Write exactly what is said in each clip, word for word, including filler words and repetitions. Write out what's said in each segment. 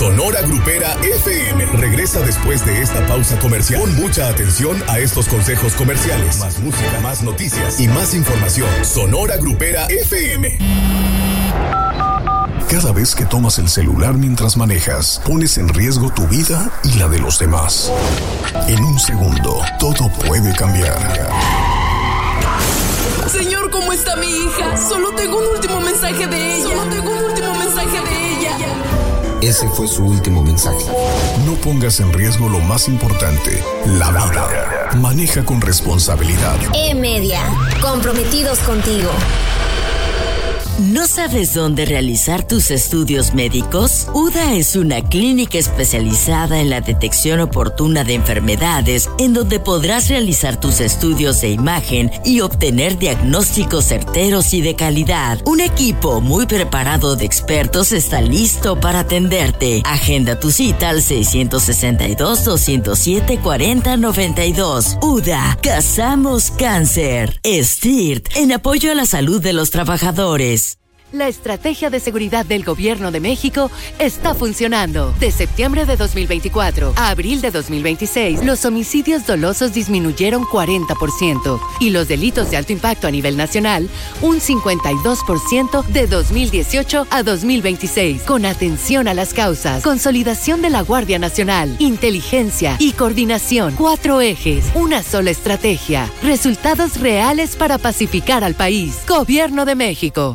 Sonora Grupera F M regresa después de esta pausa comercial. Pon mucha atención a estos consejos comerciales. Más música, más noticias y más información. Sonora Grupera F M. Cada vez que tomas el celular mientras manejas, pones en riesgo tu vida y la de los demás. En un segundo, todo puede cambiar. Señor, ¿cómo está mi hija? Solo tengo un último mensaje de ella. Solo tengo un último mensaje de ella. Ese fue su último mensaje. No pongas en riesgo lo más importante, la vida. Maneja con responsabilidad. E-Media, comprometidos contigo. ¿No sabes dónde realizar tus estudios médicos? U D A es una clínica especializada en la detección oportuna de enfermedades, en donde podrás realizar tus estudios de imagen y obtener diagnósticos certeros y de calidad. Un equipo muy preparado de expertos está listo para atenderte. Agenda tu cita al seis seis dos, dos cero siete, cuatro cero nueve dos. U D A, cazamos cáncer. S T I R T, en apoyo a la salud de los trabajadores. La estrategia de seguridad del Gobierno de México está funcionando. De septiembre de dos mil veinticuatro a abril de dos mil veintiséis, los homicidios dolosos disminuyeron cuarenta por ciento y los delitos de alto impacto a nivel nacional un cincuenta y dos por ciento de dos mil dieciocho a dos mil veintiséis. Con atención a las causas, consolidación de la Guardia Nacional, inteligencia y coordinación. Cuatro ejes, una sola estrategia. Resultados reales para pacificar al país. Gobierno de México.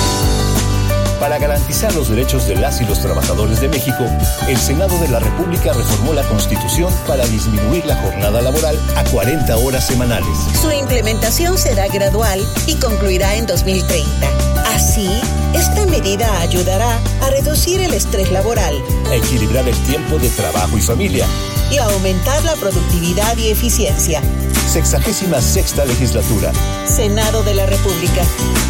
Para garantizar los derechos de las y los trabajadores de México, el Senado de la República reformó la Constitución para disminuir la jornada laboral a cuarenta horas semanales. Su implementación será gradual y concluirá en dos mil treinta. Así, esta medida ayudará a reducir el estrés laboral, a equilibrar el tiempo de trabajo y familia y a aumentar la productividad y eficiencia. Sexagésima sexta legislatura. Senado de la República.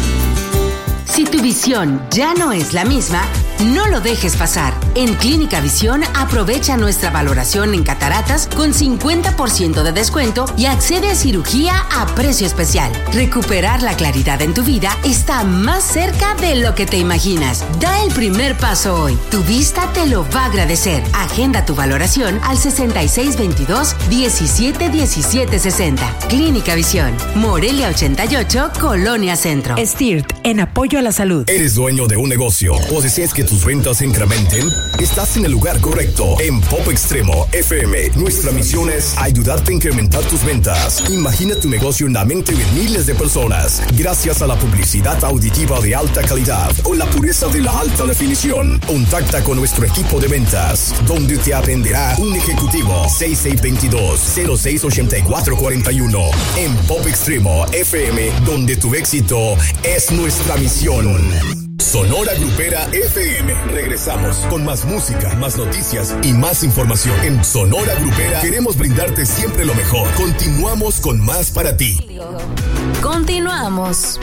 Si tu visión ya no es la misma, no lo dejes pasar. En Clínica Visión aprovecha nuestra valoración en cataratas con cincuenta por ciento de descuento y accede a cirugía a precio especial. Recuperar la claridad en tu vida está más cerca de lo que te imaginas. Da el primer paso hoy. Tu vista te lo va a agradecer. Agenda tu valoración al sesenta y seis veintidós, diecisiete diecisiete sesenta. Clínica Visión, Morelia ochenta y ocho, Colonia Centro. S T I R T, en apoyo a la salud. ¿Eres dueño de un negocio o deseas que tus ventas se incrementen? Estás en el lugar correcto. En Pop Extremo F M, nuestra misión es ayudarte a incrementar tus ventas. Imagina tu negocio en la mente de miles de personas gracias a la publicidad auditiva de alta calidad o la pureza de la alta definición. Contacta con nuestro equipo de ventas, donde te atenderá un ejecutivo. seis seis veintidós, cero seis ochenta y cuatro cuarenta y uno. En Pop Extremo F M, donde tu éxito es nuestra misión. Sonora Grupera F M. Regresamos con más música, más noticias y más información. En Sonora Grupera queremos brindarte siempre lo mejor. Continuamos con más para ti. Continuamos.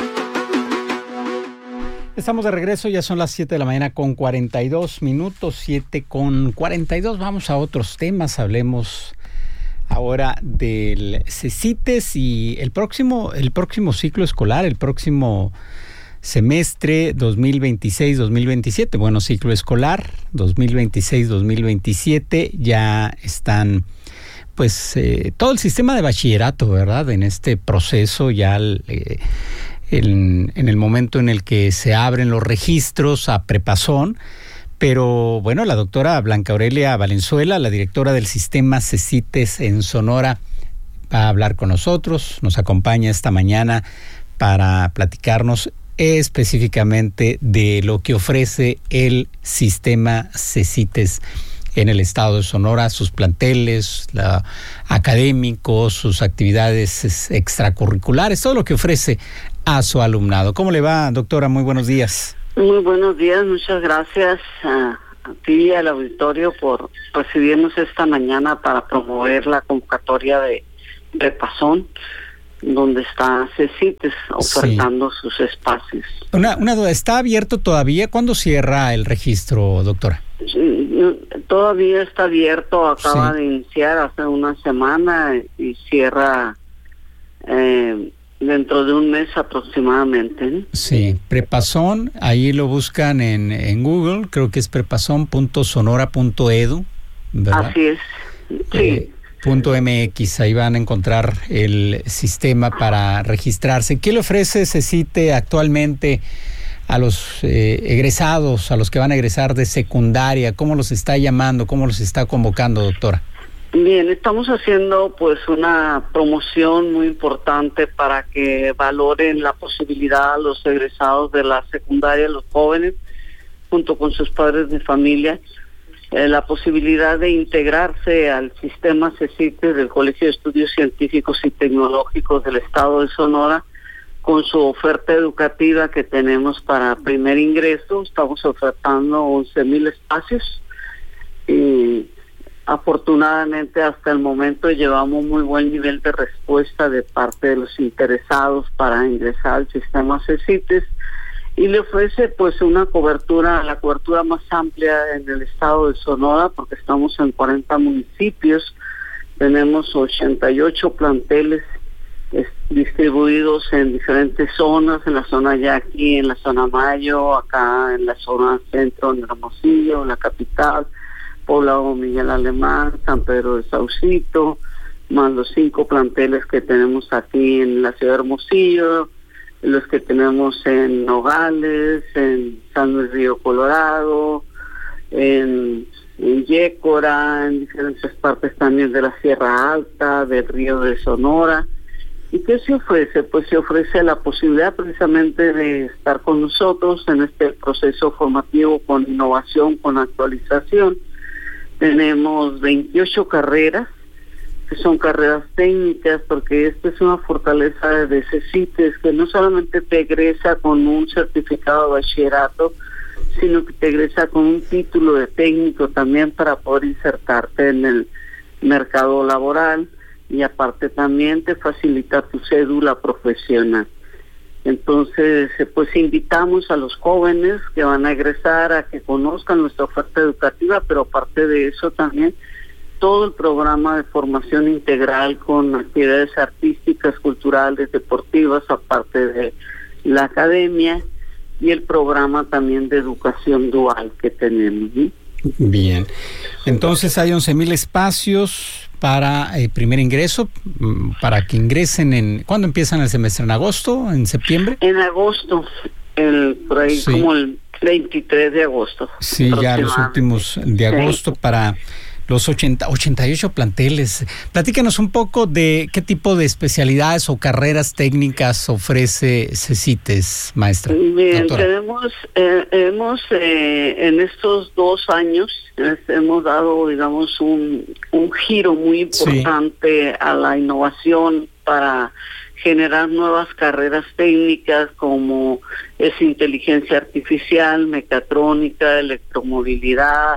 Estamos de regreso, ya son las siete de la mañana con cuarenta y dos minutos, siete con cuarenta y dos. Vamos a otros temas, hablemos ahora del CECITES y el próximo, el próximo ciclo escolar, el próximo semestre dos mil veintiséis dos mil veintisiete. Bueno, ciclo escolar dos mil veintiséis dos mil veintisiete, ya están pues eh, todo el sistema de bachillerato, ¿verdad? En este proceso ya eh, en, en el momento en el que se abren los registros a Prepasón. Pero bueno, la doctora Blanca Aurelia Valenzuela, la directora del sistema CECITES en Sonora, va a hablar con nosotros, nos acompaña esta mañana para platicarnos específicamente de lo que ofrece el sistema CECITES en el estado de Sonora, sus planteles, la, académicos, sus actividades extracurriculares, todo lo que ofrece a su alumnado. ¿Cómo le va, doctora? Muy buenos días. Muy buenos días, muchas gracias a, a ti y al auditorio por recibirnos esta mañana para promover la convocatoria de Prepasón, donde está CECITES ofertando sí. sus espacios. Una, una duda, ¿está abierto todavía? ¿Cuándo cierra el registro, doctora? Todavía está abierto, acaba sí. de iniciar hace una semana y cierra eh, dentro de un mes aproximadamente, ¿eh? Sí, Prepazón, ahí lo buscan en, en Google, creo que es prepazón punto sonora punto edu, ¿verdad? Así es, sí. Eh, punto .mx, ahí van a encontrar el sistema para registrarse. ¿Qué le ofrece CECITE actualmente a los eh, egresados, a los que van a egresar de secundaria? ¿Cómo los está llamando? ¿Cómo los está convocando, doctora? Bien, estamos haciendo pues una promoción muy importante para que valoren la posibilidad a los egresados de la secundaria, los jóvenes, junto con sus padres de familia, eh, la posibilidad de integrarse al sistema CECITE del Colegio de Estudios Científicos y Tecnológicos del Estado de Sonora, con su oferta educativa que tenemos para primer ingreso. Estamos ofertando once mil espacios y afortunadamente hasta el momento llevamos muy buen nivel de respuesta de parte de los interesados para ingresar al sistema CECITES, y le ofrece pues una cobertura, la cobertura más amplia en el estado de Sonora, porque estamos en cuarenta municipios, tenemos ochenta y ocho planteles es, distribuidos en diferentes zonas, en la zona Yaqui, en la zona Mayo, acá en la zona centro, en Hermosillo, en la capital, Poblado Miguel Alemán, San Pedro de Saucito, más los cinco planteles que tenemos aquí en la ciudad de Hermosillo, los que tenemos en Nogales, en San Luis Río Colorado, en, en Yécora, en diferentes partes también de la Sierra Alta, del Río de Sonora. ¿Y qué se ofrece? Pues se ofrece la posibilidad precisamente de estar con nosotros en este proceso formativo con innovación, con actualización. Tenemos veintiocho carreras, que son carreras técnicas, porque esta es una fortaleza de CECITES, que no solamente te egresa con un certificado de bachillerato, sino que te egresa con un título de técnico también para poder insertarte en el mercado laboral, y aparte también te facilita tu cédula profesional. Entonces, pues invitamos a los jóvenes que van a egresar a que conozcan nuestra oferta educativa, pero aparte de eso también todo el programa de formación integral con actividades artísticas, culturales, deportivas, aparte de la academia, y el programa también de educación dual que tenemos, ¿sí? Bien, entonces hay once mil espacios para el eh, primer ingreso, para que ingresen en... ¿Cuándo empiezan el semestre? ¿En agosto? ¿En septiembre? En agosto, el, por ahí sí. Como el veintitrés de agosto. Sí, ya los últimos de agosto, sí. Para los ochenta, ochenta y ocho planteles. Platícanos un poco de qué tipo de especialidades o carreras técnicas ofrece CECITES, maestra. Bien, doctora. tenemos, eh, hemos eh, en estos dos años eh, hemos dado, digamos, un, un giro muy importante sí. a la innovación para generar nuevas carreras técnicas como es inteligencia artificial, mecatrónica, electromovilidad,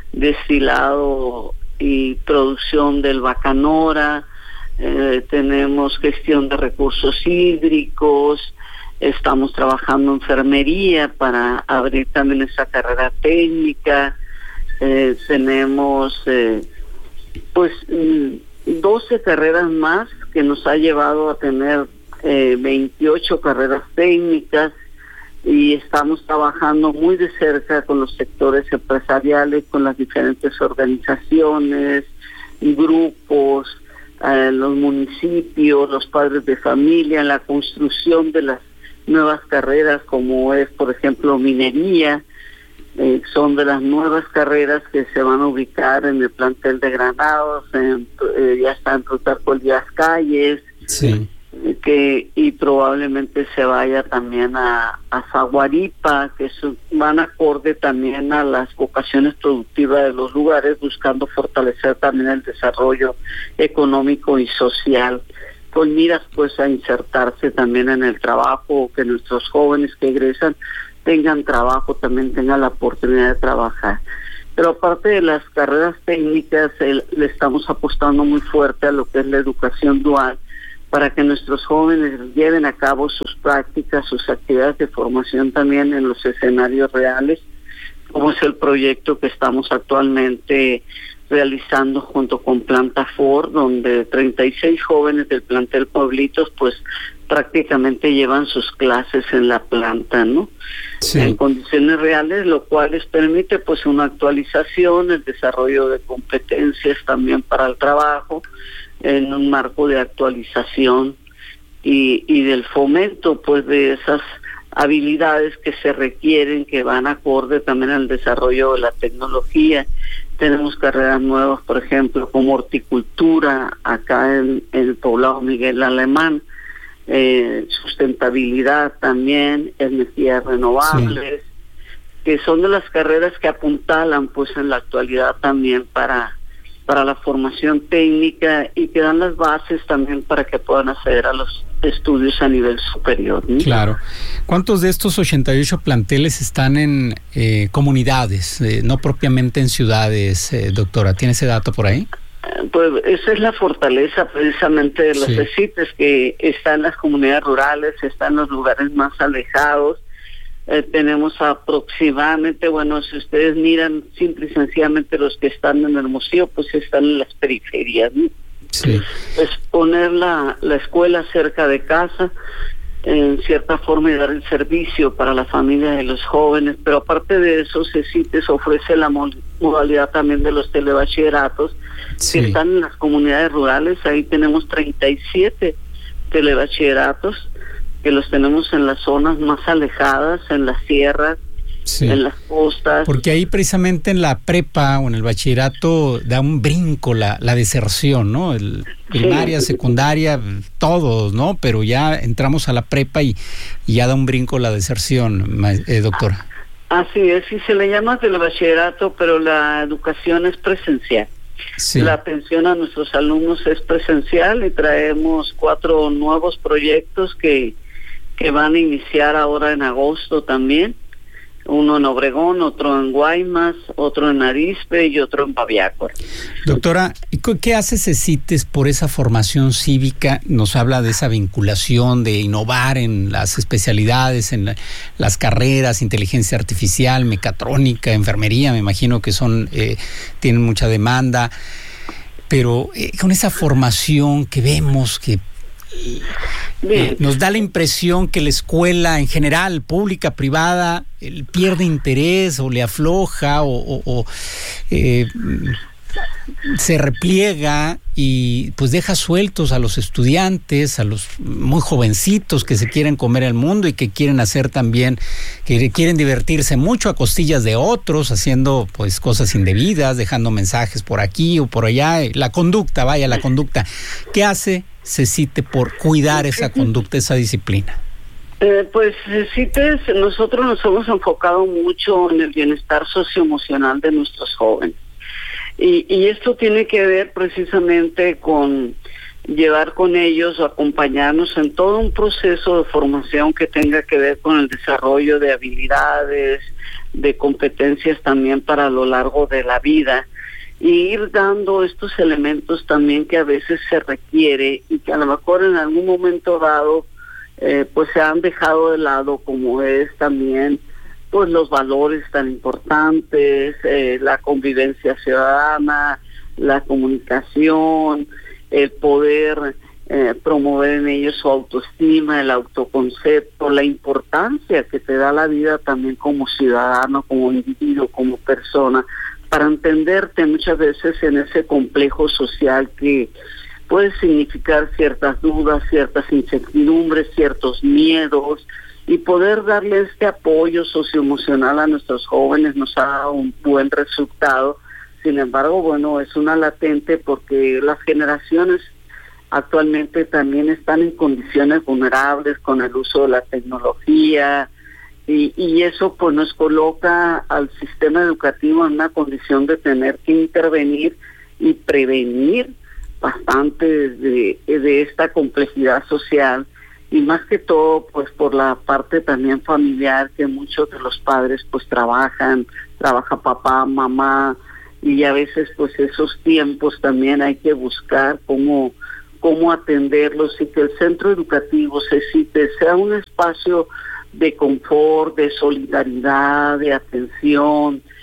destilado y producción del bacanora, eh, tenemos gestión de recursos hídricos, estamos trabajando en enfermería para abrir también esa carrera técnica, eh, tenemos eh, pues doce carreras más que nos ha llevado a tener eh, veintiocho carreras técnicas, y estamos trabajando muy de cerca con los sectores empresariales, con las diferentes organizaciones, grupos, eh, los municipios, los padres de familia, en la construcción de las nuevas carreras, como es, por ejemplo, minería. Eh, son de las nuevas carreras que se van a ubicar en el plantel de Granados, en, eh, ya está en Plutarco Elías Calles. Sí. Que y probablemente se vaya también a, a Zaguaripa, que son, van acorde también a las vocaciones productivas de los lugares, buscando fortalecer también el desarrollo económico y social, con miras pues a insertarse también en el trabajo, que nuestros jóvenes que egresan tengan trabajo, también tengan la oportunidad de trabajar. Pero aparte de las carreras técnicas, el, le estamos apostando muy fuerte a lo que es la educación dual, para que nuestros jóvenes lleven a cabo sus prácticas, sus actividades de formación también en los escenarios reales, como es el proyecto que estamos actualmente realizando junto con Planta Ford, donde treinta y seis jóvenes del plantel Pueblitos pues prácticamente llevan sus clases en la planta, ¿no? Sí. En condiciones reales, lo cual les permite pues una actualización, el desarrollo de competencias también para el trabajo, en un marco de actualización y, y del fomento pues de esas habilidades que se requieren, que van acorde también al desarrollo de la tecnología. Tenemos carreras nuevas, por ejemplo, como horticultura, acá en, en el poblado Miguel Alemán, eh, sustentabilidad también, energías renovables, sí, que son de las carreras que apuntalan pues en la actualidad también para para la formación técnica y que dan las bases también para que puedan acceder a los estudios a nivel superior, ¿no? Claro. ¿Cuántos de estos ochenta y ocho planteles están en eh, comunidades, eh, no propiamente en ciudades, eh, doctora? ¿Tiene ese dato por ahí? Pues esa es la fortaleza precisamente de los Sí. CECITES, que están en las comunidades rurales, están en los lugares más alejados. Eh, tenemos aproximadamente, bueno, si ustedes miran simple y sencillamente los que están en Hermosillo, pues están en las periferias, ¿no? Sí. Es poner la, la escuela cerca de casa, en cierta forma, y dar el servicio para la familia de los jóvenes, pero aparte de eso, CECITES ofrece la mo- modalidad también de los telebachilleratos, Sí. que están en las comunidades rurales. Ahí tenemos treinta y siete telebachilleratos, que los tenemos en las zonas más alejadas, en las sierras, Sí. en las costas. Porque ahí precisamente en la prepa o en el bachillerato da un brinco la, la deserción, ¿no? El, primaria, Sí. secundaria, todos, ¿no? Pero ya entramos a la prepa y, y ya da un brinco la deserción, ma- eh, doctora. Así es, sí se le llama telebachillerato, pero la educación es presencial. Sí. La atención a nuestros alumnos es presencial y traemos cuatro nuevos proyectos que, que van a iniciar ahora en agosto también. Uno en Obregón, otro en Guaymas, otro en Arizpe y otro en Baviácora. Doctora, ¿qué hace CECITES por esa formación cívica? Nos habla de esa vinculación, de innovar en las especialidades, en la, las carreras, inteligencia artificial, mecatrónica, enfermería, me imagino que son eh, tienen mucha demanda, pero eh, con esa formación que vemos que Eh, nos da la impresión que la escuela en general, pública, privada, eh, pierde interés o le afloja o, o, o eh, se repliega y pues deja sueltos a los estudiantes, a los muy jovencitos que se quieren comer el mundo y que quieren hacer también, que quieren divertirse mucho a costillas de otros, haciendo pues cosas indebidas, dejando mensajes por aquí o por allá. La conducta, vaya, la conducta. ¿Qué hace CECITE por cuidar esa conducta, esa disciplina? Eh, pues CECITES, nosotros nos hemos enfocado mucho en el bienestar socioemocional de nuestros jóvenes. Y, y esto tiene que ver precisamente con llevar con ellos o acompañarnos en todo un proceso de formación que tenga que ver con el desarrollo de habilidades, de competencias también para lo largo de la vida, y ir dando estos elementos también que a veces se requiere y que a lo mejor en algún momento dado eh, pues se han dejado de lado, como es también pues los valores tan importantes, eh, la convivencia ciudadana, la comunicación, el poder eh, promover en ellos su autoestima, el autoconcepto, la importancia que te da la vida también como ciudadano, como individuo, como persona, para entenderte muchas veces en ese complejo social que puede significar ciertas dudas, ciertas incertidumbres, ciertos miedos, y poder darle este apoyo socioemocional a nuestros jóvenes nos ha dado un buen resultado. Sin embargo, bueno, es una latente porque las generaciones actualmente también están en condiciones vulnerables con el uso de la tecnología, y, y eso pues nos coloca al sistema educativo en una condición de tener que intervenir y prevenir bastante de, de esta complejidad social, y más que todo pues por la parte también familiar, que muchos de los padres pues trabajan, trabaja papá, mamá, y a veces pues esos tiempos también hay que buscar cómo, cómo atenderlos, y que el centro educativo CECITES sea un espacio de confort, de solidaridad, de atención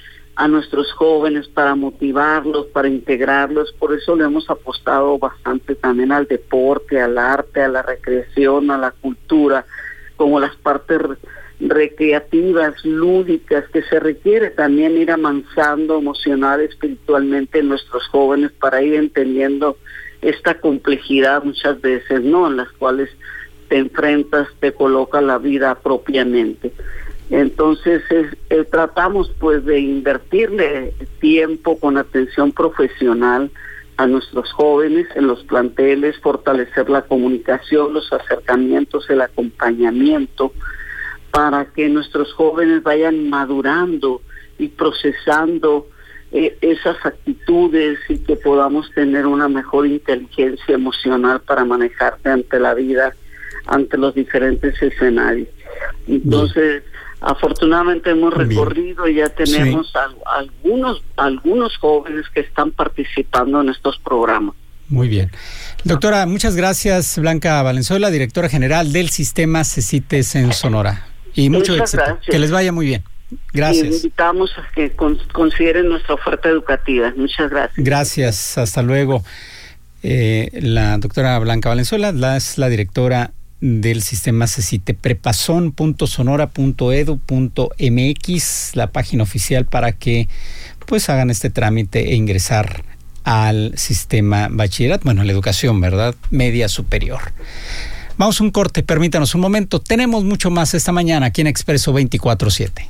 a nuestros jóvenes, para motivarlos, para integrarlos. Por eso le hemos apostado bastante también al deporte, al arte, a la recreación, a la cultura, como las partes recreativas, lúdicas, que se requiere también ir amansando emocional, espiritualmente en nuestros jóvenes para ir entendiendo esta complejidad muchas veces, ¿no?, en las cuales te enfrentas, te coloca la vida propiamente. Entonces es, eh, tratamos pues de invertirle tiempo con atención profesional a nuestros jóvenes en los planteles, fortalecer la comunicación, los acercamientos, el acompañamiento, para que nuestros jóvenes vayan madurando y procesando eh, esas actitudes y que podamos tener una mejor inteligencia emocional para manejarte ante la vida, ante los diferentes escenarios. Entonces, bien, afortunadamente hemos recorrido bien, y ya tenemos sí. a, a algunos, algunos jóvenes que están participando en estos programas. Muy bien. Doctora, muchas gracias. Blanca Valenzuela, directora general del Sistema CECITES en Sonora. Y mucho Muchas éxito. Gracias. Que les vaya muy bien. Gracias. Y invitamos a que con, consideren nuestra oferta educativa. Muchas gracias. Gracias. Hasta luego. Eh, la doctora Blanca Valenzuela la, es la directora del Sistema CECITE. prepazón punto sonora punto edu punto m x, la página oficial para que pues hagan este trámite e ingresar al sistema bachillerato, bueno, la educación, ¿verdad?, media superior. Vamos a un corte, permítanos un momento. Tenemos mucho más esta mañana aquí en Expreso veinticuatro siete.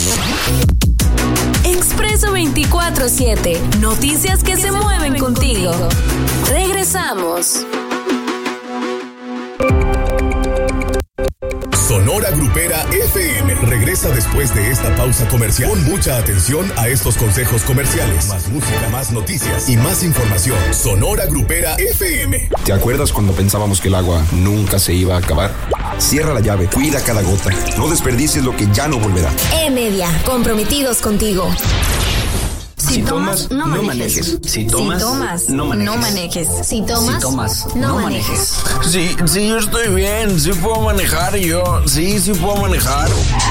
Expreso veinticuatro siete. Noticias que se mueven contigo. Regresamos. Sonora Grupera F M regresa después de esta pausa comercial. Pon mucha atención a estos consejos comerciales. Más música, más noticias y más información. Sonora Grupera F M. ¿Te acuerdas cuando pensábamos que el agua nunca se iba a acabar? Cierra la llave, cuida cada gota. No desperdicies lo que ya no volverá. E-Media, comprometidos contigo. Si, si tomas, tomas, no manejes. Si tomas, si tomas no manejes. No manejes. Si tomas, si tomas no, no manejes. manejes. Sí, sí, yo estoy bien. Sí puedo manejar yo. Sí, sí puedo manejar.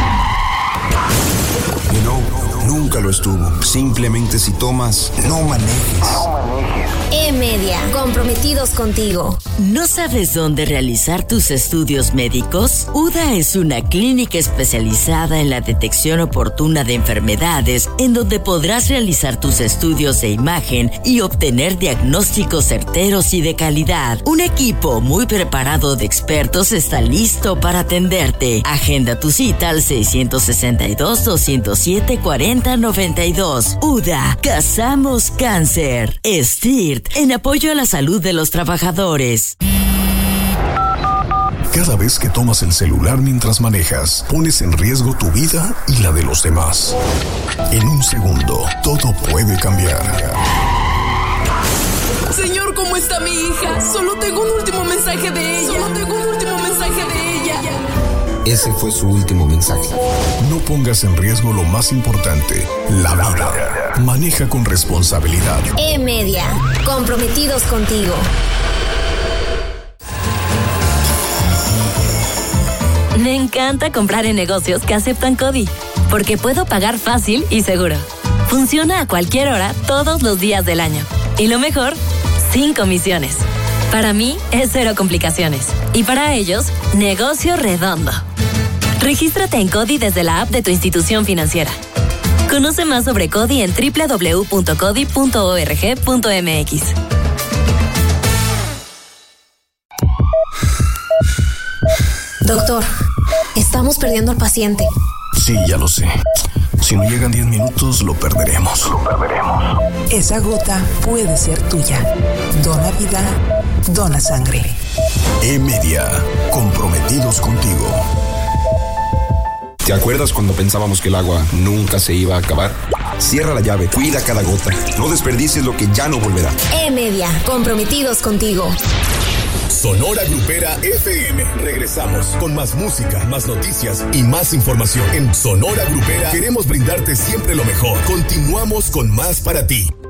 Y no, nunca lo estuvo. Simplemente si tomas, no manejes. No manejes. E-Media, comprometidos contigo. ¿No sabes dónde realizar tus estudios médicos? U D A es una clínica especializada en la detección oportuna de enfermedades, en donde podrás realizar tus estudios de imagen y obtener diagnósticos certeros y de calidad. Un equipo muy preparado de expertos está listo para atenderte. Agenda tu cita al seiscientos sesenta y dos, doscientos siete, cuarenta noventa y dos. U D A, cazamos cáncer. STIRT, en apoyo a la salud de los trabajadores. Cada vez que tomas el celular mientras manejas, pones en riesgo tu vida y la de los demás. En un segundo, todo puede cambiar. Señor, ¿cómo está mi hija? Solo tengo un último mensaje de ella. Solo tengo un último mensaje de ella. Ese fue su último mensaje. No pongas en riesgo lo más importante, la vida. Maneja con responsabilidad. E-Media, comprometidos contigo. Me encanta comprar en negocios que aceptan CODI, porque puedo pagar fácil y seguro. Funciona a cualquier hora, todos los días del año. Y lo mejor, sin comisiones. Para mí, es cero complicaciones. Y para ellos, negocio redondo. Regístrate en CODI desde la app de tu institución financiera. Conoce más sobre CODI en doble u doble u doble u punto codi punto org punto m x. Doctor, estamos perdiendo al paciente. Sí, ya lo sé. Si no llegan diez minutos, lo perderemos. Lo perderemos. Esa gota puede ser tuya. Dona vida, dona sangre. E-Media, comprometidos contigo. ¿Te acuerdas cuando pensábamos que el agua nunca se iba a acabar? Cierra la llave, cuida cada gota. No desperdicies lo que ya no volverá. E-Media, comprometidos contigo. Sonora Grupera F M. Regresamos con más música, más noticias y más información. En Sonora Grupera queremos brindarte siempre lo mejor. Continuamos con más para ti.